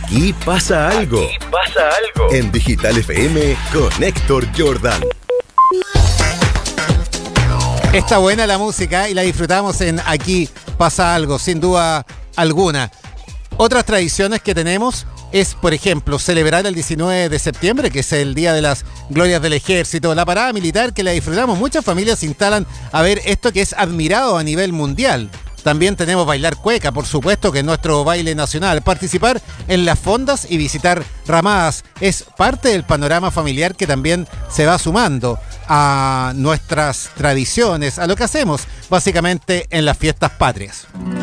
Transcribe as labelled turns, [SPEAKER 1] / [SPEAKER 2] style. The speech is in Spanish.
[SPEAKER 1] Aquí pasa algo.
[SPEAKER 2] Aquí pasa algo.
[SPEAKER 1] En Digital FM con Héctor Jordan.
[SPEAKER 3] Está buena la música y la disfrutamos en Aquí pasa algo, sin duda alguna. Otras tradiciones que tenemos es, por ejemplo, celebrar el 19 de septiembre, que es el Día de las Glorias del Ejército, la parada militar que la disfrutamos. Muchas familias se instalan a ver esto que es admirado a nivel mundial. También tenemos bailar cueca, por supuesto, que es nuestro baile nacional. Participar en las fondas y visitar ramadas es parte del panorama familiar que también se va sumando a nuestras tradiciones, a lo que hacemos básicamente en las fiestas patrias.